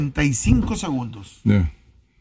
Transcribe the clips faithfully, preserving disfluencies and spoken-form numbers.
treinta y cinco segundos. Yeah.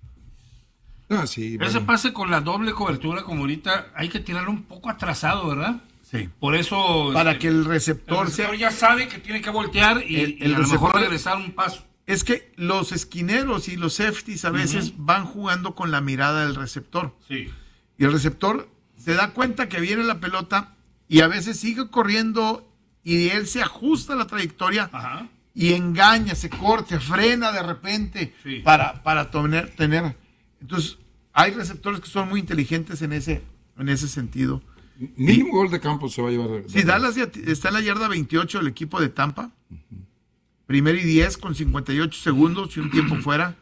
Ah, sí, Ese bueno. pase con la doble cobertura, como ahorita, hay que tirarlo un poco atrasado, ¿verdad? Sí. Por eso... Para este, que el receptor, el receptor sea... ya sabe que tiene que voltear y, El- y el a lo mejor receptor- regresar un paso. Es que los esquineros y los safeties a veces uh-huh. van jugando con la mirada del receptor. Sí. Y el receptor se da cuenta que viene la pelota y a veces sigue corriendo y él se ajusta a la trayectoria. Ajá. Y engaña, se corta, frena de repente sí. para, para tener, tener. Entonces, hay receptores que son muy inteligentes en ese, en ese sentido. Mínimo y, gol de campo se va a llevar. Si Dallas ya está en la yarda veintiocho, el equipo de Tampa. Uh-huh. Primero y diez con cincuenta y ocho segundos y un tiempo fuera.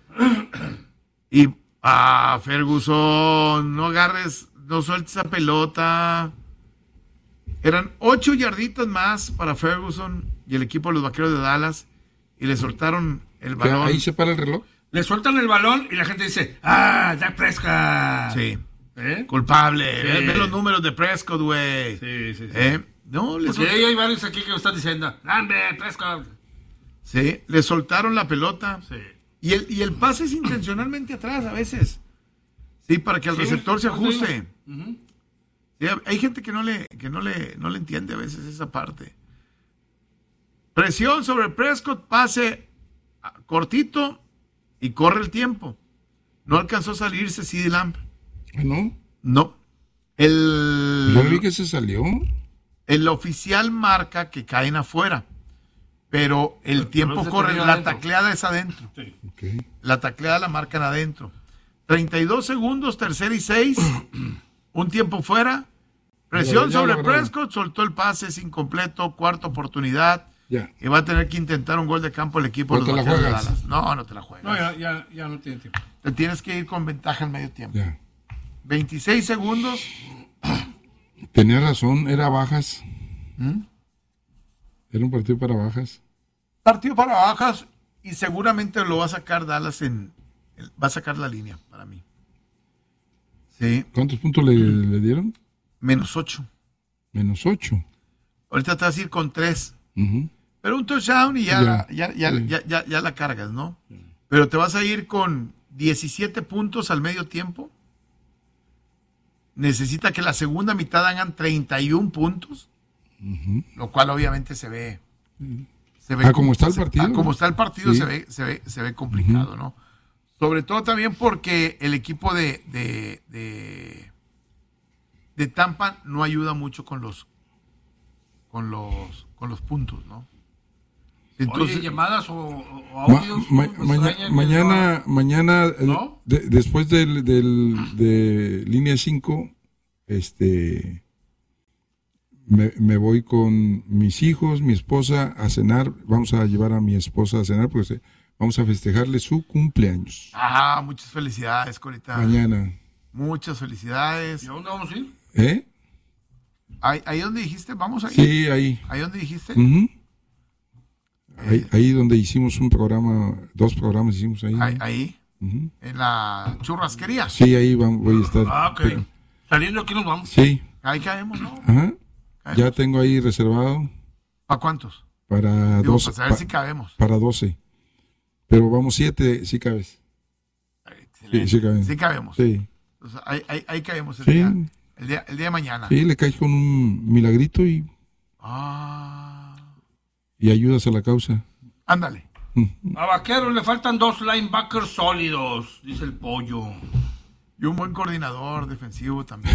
Y, ah, Ferguson, no agarres, no sueltes esa pelota. Eran ocho yarditas más para Ferguson y el equipo de los Vaqueros de Dallas y le soltaron el balón. ¿Ahí se para el reloj? Le sueltan el balón y la gente dice, ¡ah, Dak Prescott! Sí. ¿Eh? Culpable. Sí. Ve, ve los números de Prescott, güey. Sí, sí, sí. ¿Eh? No, le Porque sol... hay varios aquí que me están diciendo, ¡ande, Prescott! Sí, le soltaron la pelota. Sí. Y el, y el pase es intencionalmente atrás a veces. Sí, para que el sí, receptor se ajuste. Uh-huh. Sí, hay gente que no le, que no le, no le entiende a veces esa parte. Presión sobre Prescott, pase cortito y corre el tiempo. No alcanzó a salirse CeeDee Lamb. ¿No? No. El, Yo vi que se salió. El oficial marca que caen afuera. Pero el pero, tiempo pero corre, la adentro. Tacleada es adentro. Sí. Okay. La tacleada la marcan adentro. treinta y dos segundos, tercera y seis. Un tiempo fuera. Presión ya, ya sobre Prescott, soltó el pase, es incompleto, cuarta oportunidad. Ya. Y va a tener que intentar un gol de campo el equipo ¿No de los Vaqueros de Dallas. No, no te la juegas. No, ya, ya, ya no tiene tiempo. Te tienes que ir con ventaja en medio tiempo. Ya. veintiséis segundos. Tenía razón, era bajas. ¿Mm? Era un partido para bajas. Partido para bajas y seguramente lo va a sacar Dallas en... Va a sacar la línea para mí. Sí. ¿Cuántos puntos le, le dieron? Menos ocho. Menos ocho. Ahorita te vas a ir con tres. Uh-huh. Pero un touchdown y ya, ya, la, ya, ya, sí. ya, ya, ya la cargas, ¿no? Sí. Pero te vas a ir con diecisiete puntos al medio tiempo. Necesita que la segunda mitad hagan treinta y un puntos. Uh-huh. Lo cual obviamente se ve... Uh-huh. Se ve ah, como está el partido. Ah, como está el partido sí. se, ve, se, ve, se ve complicado, uh-huh. ¿no? Sobre todo también porque el equipo de, de, de, de Tampa no ayuda mucho con los con los con los puntos, ¿no? Entonces, Oye, llamadas o, o audios. Ma, ma, mañana, mañana, no, mañana ¿no? de, después del, del, de línea cinco, este, me, me voy con mis hijos, mi esposa a cenar. Vamos a llevar a mi esposa a cenar porque se, vamos a festejarle su cumpleaños. Ah, muchas felicidades, Corita. Mañana. Muchas felicidades. ¿Y a dónde vamos a ir? ¿Eh? ¿Ahí, ahí donde dijiste? ¿Vamos a ir? Sí, ahí. ¿Ahí donde dijiste? Uh-huh. Ahí, ahí donde hicimos un programa, dos programas hicimos ahí. Ahí, ahí uh-huh. En la churrasquería. Sí, ahí vamos, voy a estar. Ah, ok. Pero, saliendo aquí nos vamos. Sí. Ahí caemos, ¿no? Ajá. Caemos. Ya tengo ahí reservado. ¿Para cuántos? Para Digo, doce. Para saber pa, si cabemos. Para doce. Pero vamos siete, sí cabes. Excelente. Sí, sí cabemos. Sí cabemos. Sí. Entonces, ahí, ahí, ahí caemos el, sí. día, el, día, el día de mañana. Sí, le caes con un milagrito y... Ah... Y ayudas a la causa. Ándale. A Vaqueros le faltan dos linebackers sólidos, dice el Pollo. Y un buen coordinador defensivo también.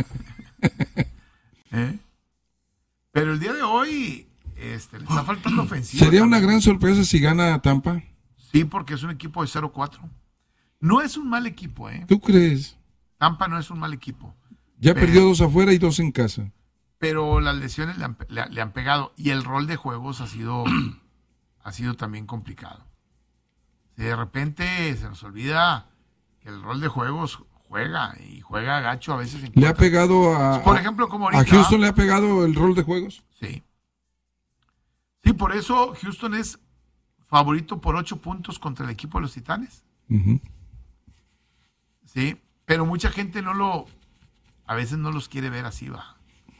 ¿Eh? Pero el día de hoy este, le está faltando ofensivo. ¿Sería también. Una gran sorpresa si gana Tampa? Sí, porque es un equipo de cero cuatro. No es un mal equipo, ¿eh? ¿Tú crees? Tampa no es un mal equipo. Ya pero, perdió dos afuera y dos en casa. Pero las lesiones le han, le, le han pegado y el rol de juegos ha sido, ha sido también complicado. Si de repente se nos olvida que el rol de juegos juega y juega gacho a veces. En ¿Le ha pegado a, por ejemplo, como ahorita, a Houston le ha pegado el rol de juegos? Sí. Sí, por eso Houston es favorito por ocho puntos contra el equipo de los Titanes. Uh-huh. Sí, pero mucha gente no lo, a veces no los quiere ver así, va.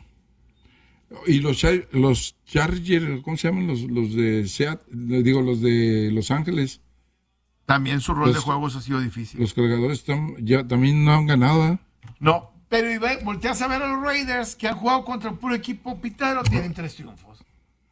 Y los los Chargers, ¿cómo se llaman? Los, los de Seattle, digo, los de Los Ángeles. También su rol Los- de juegos ha sido difícil. Los cargadores tam- ya también no han ganado, ¿eh? No, pero y ve, volteas a ver a los Raiders que han jugado contra el puro equipo pitero, tienen tres triunfos.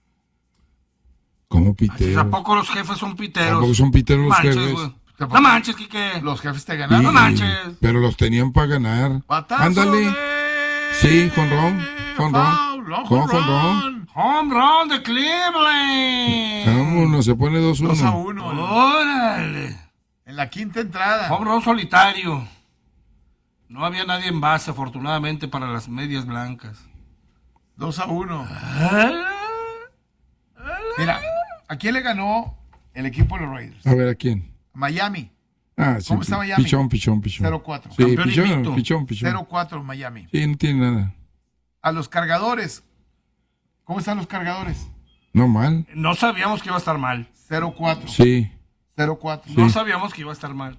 Como ¿A piteros. poco los jefes son piteros? Tampoco son piteros los Manches, jefes. güey. No manches, Quique. Los jefes te Sí, ganaron. No manches. pero los tenían para ganar. Patazo Ándale. de- Sí, jonrón, jonrón, Foul, no, con jonrón. jonrón. Home run de Cleveland. Vámonos, se pone dos dos a uno. uno. Órale. En la quinta entrada. Home run solitario. No había nadie en base, afortunadamente, para las medias blancas. dos a uno. Mira, ¿a quién le ganó el equipo de los Raiders? A ver, ¿a quién? Miami, Ah, sí. ¿Cómo está Miami? Pichón, pichón, pichón. cero cuatro. Sí, Campeón pichón, invicto. pichón, pichón. cero cuatro Miami. Sí, no tiene nada. A los cargadores. ¿Cómo están los cargadores? No mal. No sabíamos que iba a estar mal. cero cuatro. Sí. cero cuatro. No sabíamos que iba a estar mal.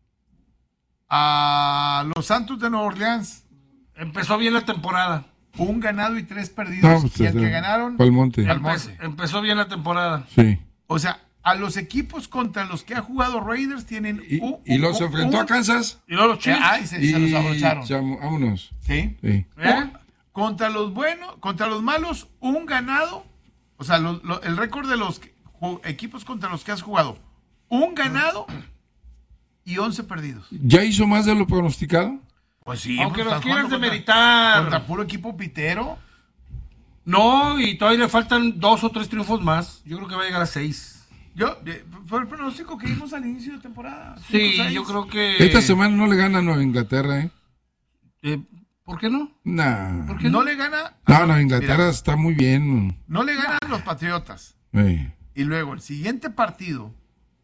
A los Santos de Nueva Orleans. Empezó bien la temporada. Un ganado y tres perdidos. No, pues, y el que eh, ganaron. Pa'l monte. Al Empe- monte. empezó bien la temporada. Sí. O sea, a los equipos contra los que ha jugado Raiders tienen. Y, un- y los un- enfrentó un- a Kansas. Y luego los Eh, Chiefs. ay, se, Y se los abrocharon. chamo- vámonos. ¿Sí? Sí. ¿Eh? Contra los buenos, contra los malos, un ganado. O sea, lo- lo- el récord de los que- ju- equipos contra los que has jugado. Un ganado y once perdidos. ¿Ya hizo más de lo pronosticado? Pues sí, Aunque pues, los están quieras jugando demeritar. Contra, contra puro equipo pitero. No, y todavía le faltan dos o tres triunfos más. Yo creo que va a llegar a seis. Yo, eh, fue el pronóstico que vimos al inicio de temporada. Sí, cinco, seis. yo creo que... Esta semana no le gana a Nueva Inglaterra, ¿eh? Eh, ¿Por qué no? Nah. ¿Por qué No no? le gana. No, Nueva Inglaterra Mira, está muy bien. no le ganan los Patriotas. Eh. Y luego el siguiente partido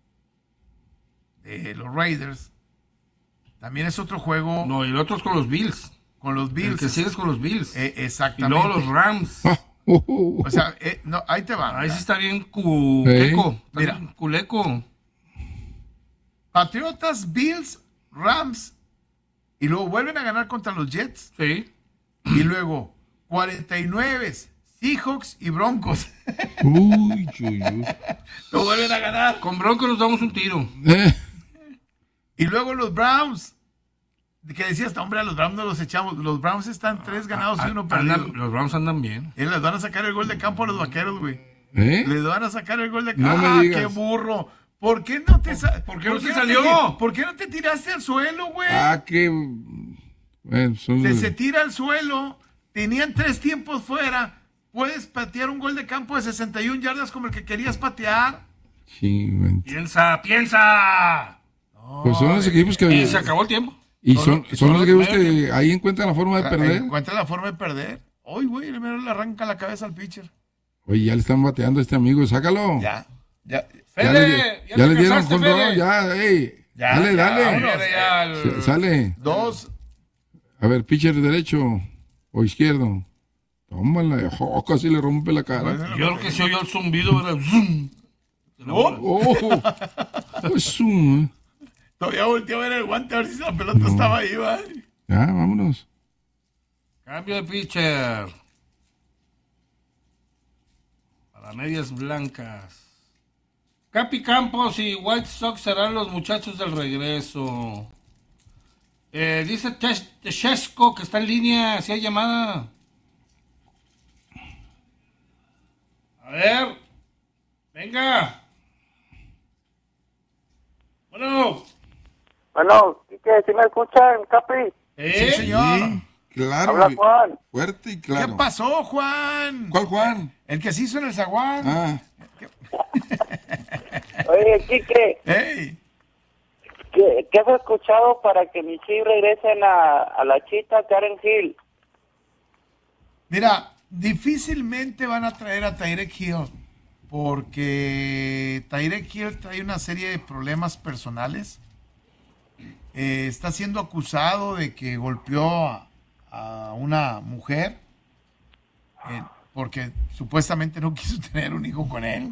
de los Raiders también es otro juego No, y el otro es con los Bills. con los El Bills. que sigue es con los Bills. Eh, y exactamente. luego los Rams. Ah, uh, uh, O sea, eh, no, ahí te va. Ahí sí está bien culeco. Está Mira. bien culeco. Patriotas, Bills, Rams. Y luego vuelven a ganar contra los Jets. Sí. Y luego cuarenta y nueve, Seahawks y Broncos. uy, uy, uy. Lo vuelven a ganar. Con Bronco nos damos un tiro. Eh, Y luego los Browns. Que decías, hombre, a los Browns no los echamos. Los Browns están tres ganados y uno Andan- perdido. los Browns andan bien. Y les van a sacar el gol de campo a los vaqueros, güey. ¿Eh? Les van a sacar el gol de No campo. me ¡Ah, digas. qué burro! ¿Por qué no te sa- ¿Por qué no te salió? ¿Por qué no te tiraste al suelo, güey? Ah, qué. Bueno, son Se, los- se tira al suelo. Tenían tres tiempos fuera. Puedes patear un gol de campo de sesenta y una yardas como el que querías patear. Sí, güey. Piensa, piensa. Pues son los equipos que. Y se acabó el tiempo. Y Son son, los- son son los los equipos medios. que ahí encuentran la forma de perder. Encuentra la forma de perder. Hoy, güey, primero le arranca la cabeza al pitcher. Oye, ya le están bateando a este amigo, sácalo. Ya, ya. Ya Fede, le, ya ya te le dieron cansaste, con todo, Fede. ya, ey. Ya, dale, ya, dale. vámonos. Fede, ya el- S- Sale. Dos. A ver, pitcher derecho o izquierdo. Tómala, oh, casi le rompe la cara. Yo creo que se oyó el zumbido, era zoom. Oh, es un. Todavía volteé a ver el guante a ver si la pelota estaba ahí, va. Ya, vámonos. Cambio de pitcher. Para medias blancas. Capi Campos y White Sox serán los muchachos del regreso. Eh, dice Tesh- Teshesco que está en línea, si hay llamada. A ver. Venga. Bueno. Bueno, ¿qué? ¿Sí me escuchan, Capi? ¿Eh? Sí, señor. Sí, claro. Habla güey. Juan. Fuerte y ¿Qué claro. pasó, Juan? ¿Cuál Juan? El que se hizo en el zaguán. Ah, Oye, Quique, ¡Ey! ¿qué, ¿qué has escuchado para que mis Chiefs regresen a, a la chita Karen Hill? Mira, difícilmente van a traer a Tyreek Hill porque Tyreek Hill trae una serie de problemas personales. Eh, está siendo acusado de que golpeó a, a una mujer eh, porque supuestamente no quiso tener un hijo con él.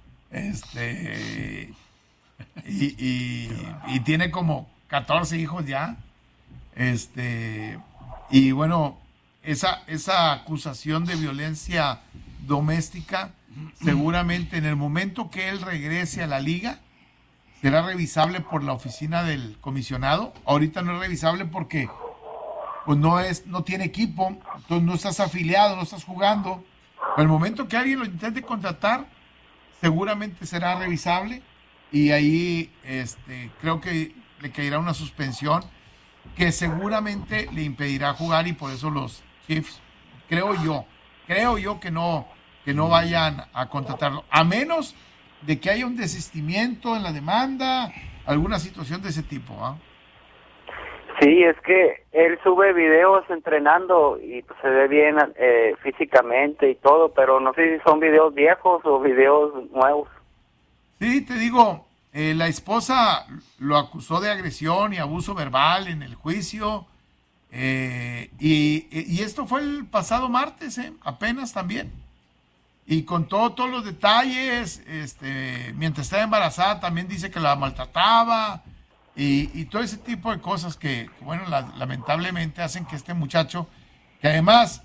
Este y, y, y tiene como catorce hijos ya. Este y bueno, esa, esa acusación de violencia doméstica, seguramente en el momento que él regrese a la liga, será revisable por la oficina del comisionado. Ahorita no es revisable porque pues no es, no tiene equipo, entonces no estás afiliado, no estás jugando. Pero el momento que alguien lo intente contratar, seguramente será revisable y ahí este, creo que le caerá una suspensión que seguramente le impedirá jugar y por eso los Chiefs, creo yo, creo yo que no, que no vayan a contratarlo, a menos de que haya un desistimiento en la demanda, alguna situación de ese tipo, ¿ah? ¿eh? Sí, es que él sube videos entrenando y pues, se ve bien eh, físicamente y todo, pero no sé si son videos viejos o videos nuevos. Sí, te digo, eh, la esposa lo acusó de agresión y abuso verbal en el juicio, eh, y, y esto fue el pasado martes, eh, apenas también. Y contó todos los detalles, este, mientras estaba embarazada también dice que la maltrataba. Y, y todo ese tipo de cosas que, bueno, la, lamentablemente hacen que este muchacho, que además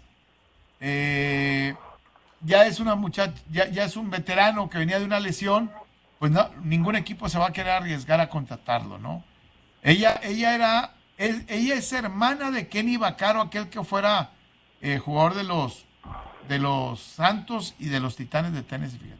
eh, ya es una muchacha, ya, ya es un veterano que venía de una lesión, pues no, ningún equipo se va a querer arriesgar a contratarlo, ¿no? Ella, ella era, él, ella es hermana de Kenny Vaccaro, aquel que fuera eh, jugador de los, de los Santos y de los Titanes de Tennessee, fíjate.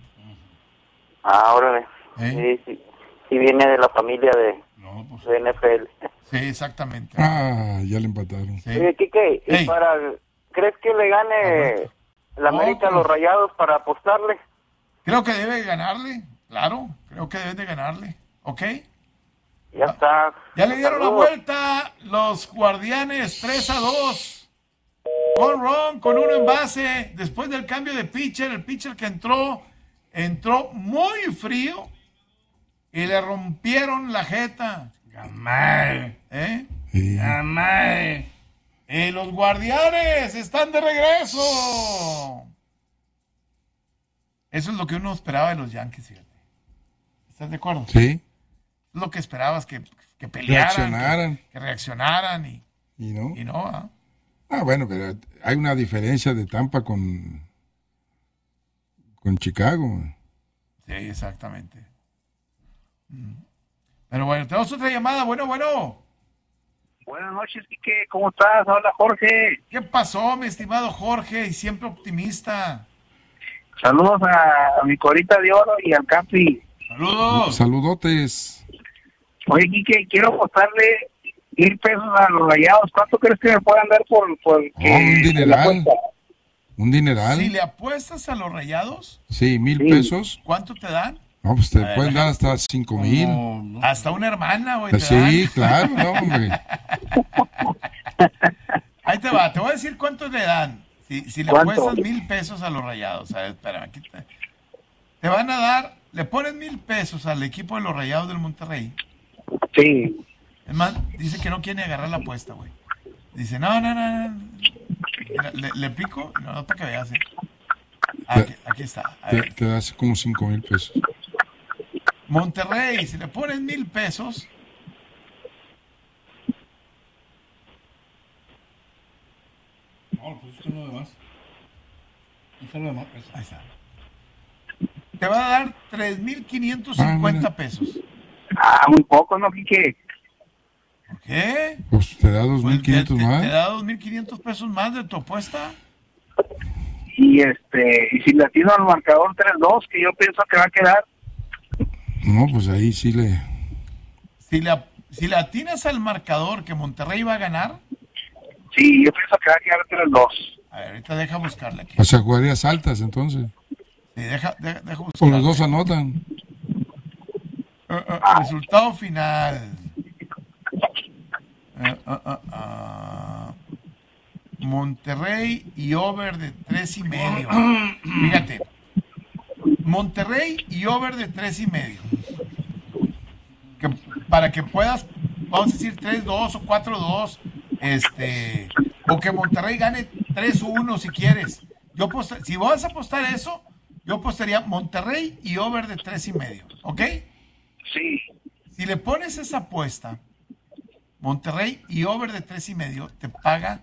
Ah, órale. ¿Eh? Sí, sí, sí viene de la familia de... No, pues. de N F L. Sí, exactamente. Ah, ya le empataron. Sí. Oye, Quique, ¿y Hey. para, ¿crees que le gane la América a los Rayados para apostarle? Creo que debe ganarle, claro, creo que deben de ganarle, ¿ok? Ya está. Ya le dieron la Saludos. vuelta los Guardianes tres a dos. Con Ron, con uno en base. Después del cambio de pitcher, el pitcher que entró, entró muy frío y le rompieron la jeta. Gamay. ¿Eh? Sí. Gamay. Y los Guardianes están de regreso. Eso es lo que uno esperaba de los Yankees, fíjate. ¿Estás de acuerdo? Sí. Es lo que esperabas, que, que pelearan, Reaccionaran. Que, que reaccionaran y, ¿Y no? y no, ¿ah? Ah, bueno, pero hay una diferencia de Tampa con, con Chicago. Sí, exactamente. Mm. Pero bueno, tenemos otra llamada. Bueno, bueno. Buenas noches, Quique. ¿Cómo estás? Hola, Jorge. ¿Qué pasó, mi estimado Jorge? Y siempre optimista. Saludos a, a mi corita de oro y al Capi. Saludos. Saludotes. Oye, Quique, quiero apostarle mil pesos a los Rayados. ¿Cuánto crees que me puedan dar por, por que Oh, un dineral. la apuesta? Un dineral. Si le apuestas a los Rayados, Sí, mil Sí. pesos. ¿cuánto te dan? No, pues te A ver, pueden dar hasta cinco mil. No, no. Hasta una hermana, güey. te Sí, dan. claro, no, hombre. Ahí te va, te voy a decir cuántos le dan. Si, si le ¿Cuánto? apuestas mil pesos a los Rayados, a ver, espérame, aquí te, te van a dar, le pones mil pesos al equipo de los Rayados del Monterrey. Sí. Es más, dice que no quiere ni agarrar la apuesta, güey. Dice, no, no, no, no. Mira, le, le pico, no, no, para que veas. eh. Aquí, aquí está. A Te, ver. te das como cinco mil pesos. Monterrey, si le pones mil pesos, No, pues es uno de más. Es uno de más. ahí está. Te va a dar tres mil quinientos cincuenta Ah, pesos. Ah, muy poco, ¿no, Quique? ¿Por qué? Pues te da dos Pues mil quinientos te, te- más. te da dos mil quinientos pesos más de tu apuesta. Y este, y si le atino al marcador tres dos, que yo pienso que va a quedar. No, pues ahí sí le... Si le, si le atinas al marcador que Monterrey va a ganar, Sí, yo pienso que va a quedar tres dos. a ver, ahorita deja buscarle aquí. O sea, jugarías altas entonces. Sí, deja, deja, deja O buscarle. los dos anotan. Eh, eh, resultado final. Eh, ah, ah, ah. Monterrey y over de tres y medio. Fíjate. Monterrey y over de tres y medio. Que, para que puedas, vamos a decir tres dos o cuatro dos. Este, o que Monterrey gane tres uno si quieres. Yo aposta- si vas a apostar eso, yo apostaría Monterrey y over de tres y medio. ¿Ok? Sí. Si le pones esa apuesta, Monterrey y over de tres y medio te paga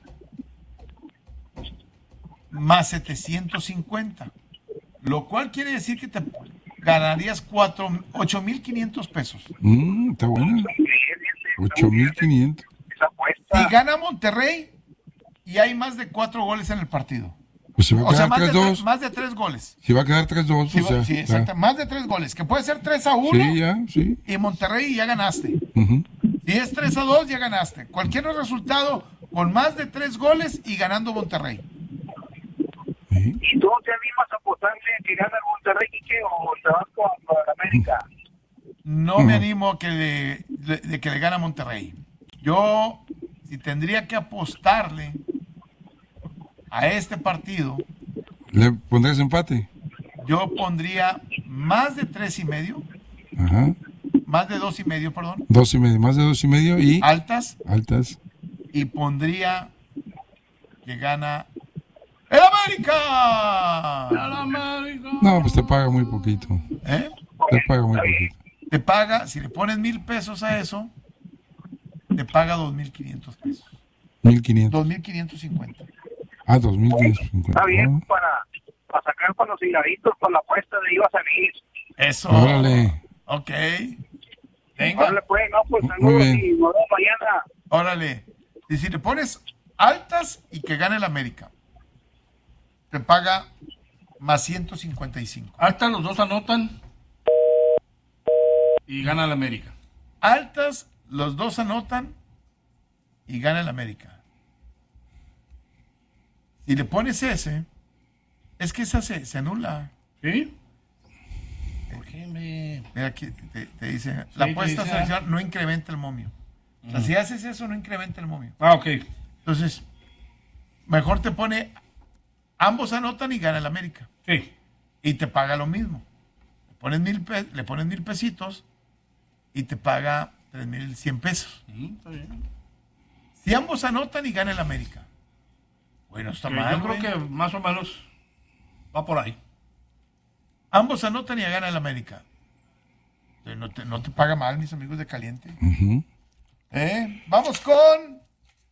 más setecientos cincuenta, lo cual quiere decir que te, ganarías ocho mil quinientos pesos. Mm, está bueno. ocho mil quinientos. Esa apuesta. Si gana Monterrey y hay más de cuatro goles en el partido. Pues se va a O sea, quedar más de, tres dos. tres, más de tres goles. Si va a quedar tres dos, Sí, o sea, sí, está- exacto, más de tres goles, que puede ser tres a uno Sí, ya, sí. y Monterrey ya ganaste. Ujú. Si es tres a dos, ya ganaste. Cualquier resultado con más de tres goles y ganando Monterrey. Sí. ¿Y tú te animas a apostarle que gana el Monterrey, Quique, o te vas con, con el América? No me animo a que le, de, de que le gane a Monterrey. Yo, si tendría que apostarle a este partido, ¿Le pondrás empate? yo pondría más de tres y medio, Ajá. más de dos y medio, perdón, Dos y medio, más de dos y medio y altas, altas. y pondría que gana ¡el América! ¡Al América! No, pues te paga muy poquito. ¿Eh? Te paga muy poquito. Te paga, si le pones mil pesos a eso, te paga dos mil quinientos pesos. Mil quinientos. Dos mil quinientos cincuenta. Ah, dos mil quinientos cincuenta. Está bien, para, para sacar con los hiladitos, con la apuesta de iba a salir. Eso. Órale. Ok. Venga. Órale, pues, no, pues Muy saludos bien. y nos vemos mañana. Órale. Y si le pones altas y que gane el América, te paga más ciento cincuenta y cinco. Alta, los dos anotan. Y gana el América. Altas, los dos anotan y gana el América. Si le pones ese, es que esa se, se anula. ¿Sí? ¿Por qué me...? Mira aquí te, te dice, la te apuesta dice, selección no incrementa el momio. O sea, si haces eso, no incrementa el momio. Ah, ok. Entonces, mejor te pone, ambos anotan y gana el América. Sí. Y te paga lo mismo. Le pones mil, pe- le pones mil pesitos y te paga tres mil cien pesos. Mm, está bien. Si ambos anotan y gana el América. Bueno, está Sí, mal. yo creo güey. que más o menos va por ahí. Ambos anotan y gana el América. Eh, No te, no te paga mal, mis amigos de Caliente. Ujú. ¿Eh? Vamos con...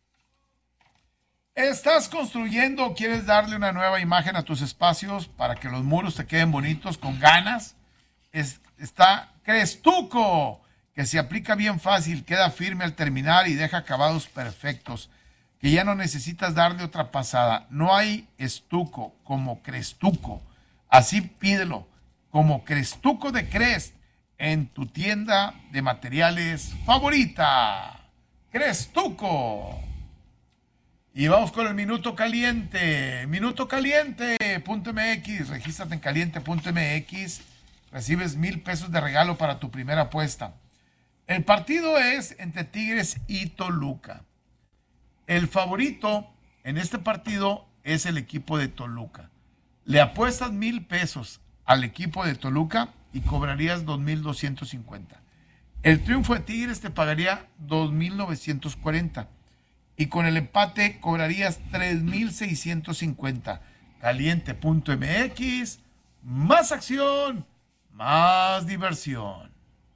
¿Estás construyendo o quieres darle una nueva imagen a tus espacios para que los muros te queden bonitos, con ganas? Es- está Crestuco, que se aplica bien fácil, queda firme al terminar y deja acabados perfectos, que ya no necesitas darle otra pasada. No hay estuco como Crestuco. Así pídelo, como Crestuco de Crest, en tu tienda de materiales favorita. Crestuco. Y vamos con el Minuto Caliente. Minuto Caliente punto m x. Regístrate en caliente punto m x. Recibes mil pesos de regalo para tu primera apuesta. El partido es entre Tigres y Toluca. El favorito en este partido es el equipo de Toluca. Le apuestas mil pesos al equipo de Toluca y cobrarías dos mil doscientos cincuenta. El triunfo de Tigres te pagaría dos mil novecientos cuarenta. Y con el empate cobrarías tres mil seiscientos cincuenta. caliente punto m x. Más acción, más diversión.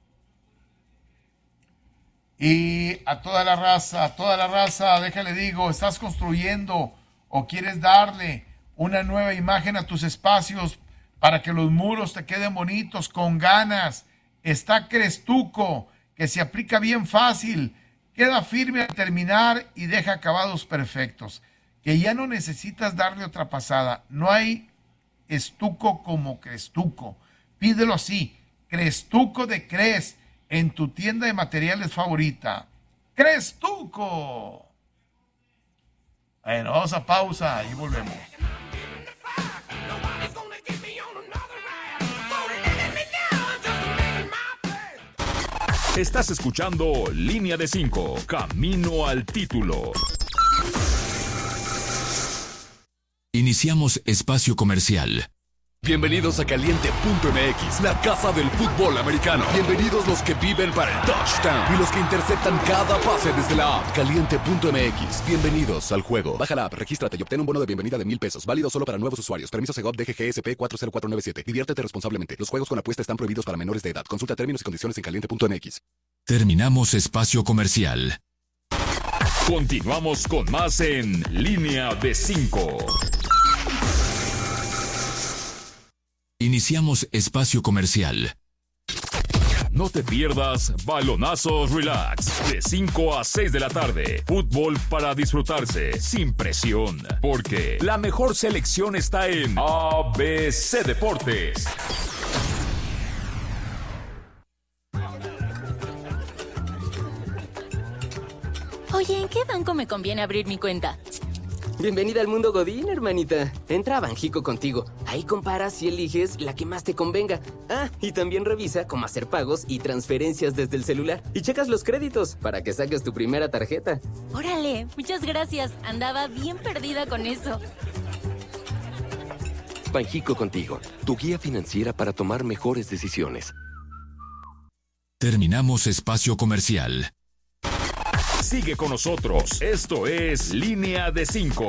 Y a toda la raza, a toda la raza, déjale digo, estás construyendo o quieres darle una nueva imagen a tus espacios para que los muros te queden bonitos, con ganas. Está Crestuco, que se aplica bien fácil, queda firme al terminar y deja acabados perfectos, que ya no necesitas darle otra pasada. No hay estuco como Crestuco. Pídelo así, Crestuco de Cres, en tu tienda de materiales favorita. Crestuco. Bueno, vamos a pausa y volvemos. Estás escuchando Línea de cinco, Camino al Título. Iniciamos espacio comercial. Bienvenidos a Caliente punto m x, la casa del fútbol americano. Bienvenidos los que viven para el touchdown y los que interceptan cada pase desde la app. Caliente punto m x, bienvenidos al juego. Baja la app, regístrate y obtén un bono de bienvenida de mil pesos. Válido solo para nuevos usuarios. Permiso Segov D G G S P cuatro cero cuatro nueve siete. Diviértete responsablemente. Los juegos con apuesta están prohibidos para menores de edad. Consulta términos y condiciones en caliente punto m x. Terminamos espacio comercial. Continuamos con más en Línea de cinco. Iniciamos espacio comercial. No te pierdas Balonazos Relax de cinco a seis de la tarde. Fútbol para disfrutarse sin presión, porque la mejor selección está en A B C Deportes. Oye, ¿en qué banco me conviene abrir mi cuenta? Bienvenida al mundo Godín, hermanita. Entra a Banjico contigo. Ahí comparas y eliges la que más te convenga. Ah, y también revisa cómo hacer pagos y transferencias desde el celular. Y checas los créditos para que saques tu primera tarjeta. Órale, muchas gracias. Andaba bien perdida con eso. Banjico contigo, tu guía financiera para tomar mejores decisiones. Terminamos espacio comercial. Sigue con nosotros. Esto es Línea de cinco.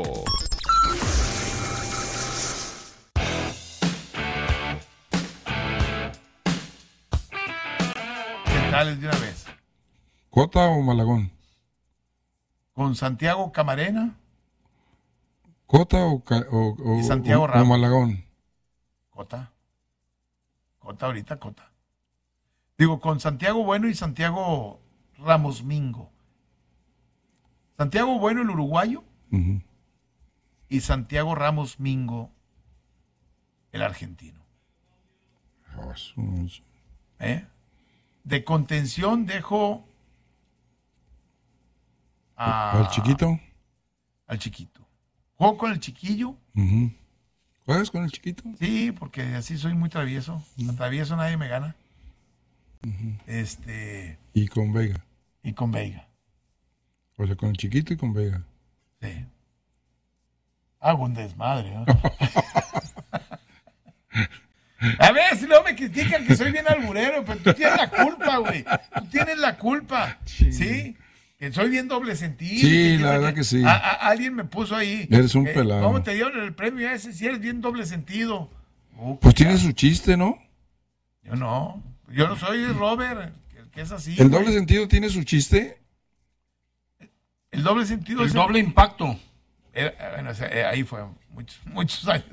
¿Qué tal de una vez? ¿Cota o Malagón? ¿Con Santiago Camarena? ¿Cota o, o, o, y Santiago o, Ramos. o Malagón? Cota. Cota ahorita, Cota. Digo, con Santiago Bueno y Santiago Ramos Mingo. Santiago Bueno, el uruguayo, uh-huh. y Santiago Ramos Mingo, el argentino. Oh, ¿Eh? De contención dejo a, ¿Al chiquito? Al chiquito. ¿Juego con el chiquillo? Uh-huh. ¿Juegas con el chiquito? Sí, porque así soy muy travieso. Uh-huh. Travieso nadie me gana. Uh-huh. Este. Y con Vega. Y con Vega. O sea, con el chiquito y con Vega. Sí. Hago un desmadre, ¿no? A ver, si no me critican que soy bien alburero, pero tú tienes la culpa, güey. Tú tienes la culpa. Sí. ¿Sí? Que soy bien doble sentido. Sí, la verdad que, que sí. A, a, alguien me puso ahí. Eres un eh, pelado. ¿Cómo te dieron el premio ese? Si eres bien doble sentido. Uh, pues tiene su chiste, ¿no? Yo no. Yo no soy Robert, el que es así. ¿El güey. doble sentido tiene su chiste? El doble sentido. El doble el... impacto. Era, bueno, o sea, ahí fue muchos, muchos años.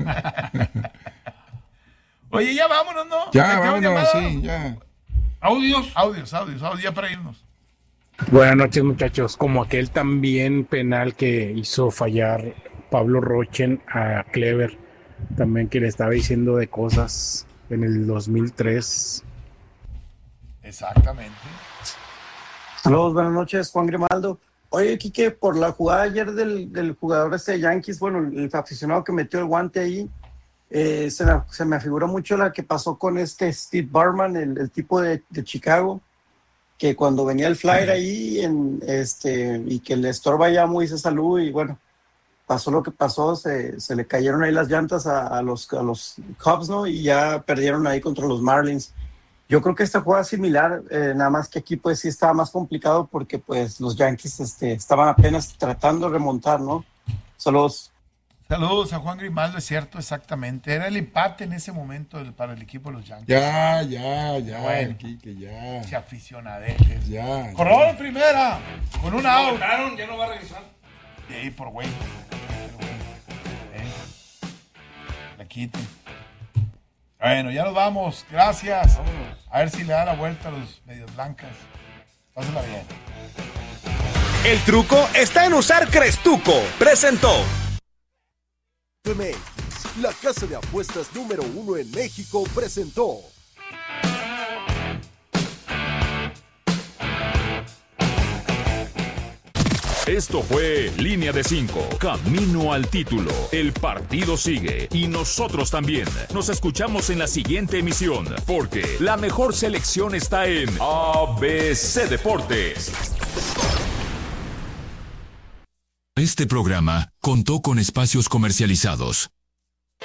Oye, ya vámonos, ¿no? Ya, vámonos, sí, ya. Audios. Audios, audios, audios, ya para irnos. Buenas noches, muchachos. Como aquel también penal que hizo fallar Pablo Rochen a Clever, también que le estaba diciendo de cosas en el dos mil tres. Exactamente. Saludos, buenas noches, Juan Grimaldo. Oye, Quique, por la jugada ayer del, del jugador este de Yankees, bueno, el aficionado que metió el guante ahí, eh, se, me, se me afiguró mucho la que pasó con este Steve Bartman, el, el tipo de, de Chicago, que cuando venía el flyer ahí en, este, y que le estorba ya muy esa salud y bueno, pasó lo que pasó, se, se le cayeron ahí las llantas a, a, los, a los Cubs, ¿no? Y ya perdieron ahí contra los Marlins. Yo creo que esta jugada es similar, eh, nada más que aquí pues sí estaba más complicado porque pues los Yankees este, estaban apenas tratando de remontar, ¿no? Saludos. Saludos a Juan Grimaldo, es cierto, exactamente. Era el empate en ese momento del, para el equipo de los Yankees. Ya, ya, ya, bueno, Quique, ya. Se aficionadetes. Ya. Corredor en primera, con un out. Ya no va a regresar. Sí, por güey. Eh. La quiten. Bueno, ya nos vamos. Gracias. Vámonos. A ver si le da la vuelta a los medias blancas. Pásenla bien. El truco está en usar Crestuco. Presentó. M X, la casa de apuestas número uno en México, presentó. Esto fue Línea de cinco, camino al título. El partido sigue y nosotros también. Nos escuchamos en la siguiente emisión, porque la mejor selección está en A B C Deportes. Este programa contó con espacios comercializados.